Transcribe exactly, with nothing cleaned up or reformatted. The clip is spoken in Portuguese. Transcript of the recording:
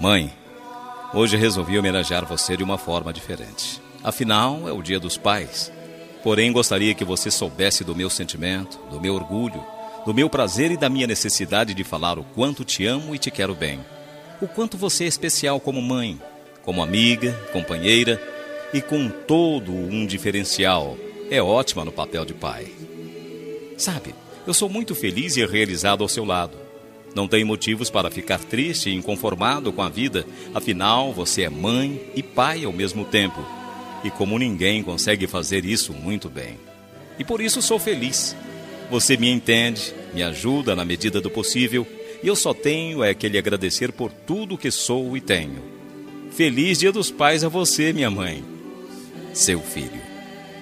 Mãe, hoje resolvi homenagear você de uma forma diferente. Afinal, é o Dia dos Pais. Porém, gostaria que você soubesse do meu sentimento, do meu orgulho, do meu prazer e da minha necessidade de falar o quanto te amo e te quero bem. O quanto você é especial como mãe, como amiga, companheira e com todo um diferencial. É ótima no papel de pai. Sabe, eu sou muito feliz e realizado ao seu lado. Não tenho motivos para ficar triste e inconformado com a vida. Afinal, você é mãe e pai ao mesmo tempo. E como ninguém consegue fazer isso muito bem. E por isso sou feliz. Você me entende, me ajuda na medida do possível. E eu só tenho é que lhe agradecer por tudo que sou e tenho. Feliz Dia dos Pais a você, minha mãe. Seu filho.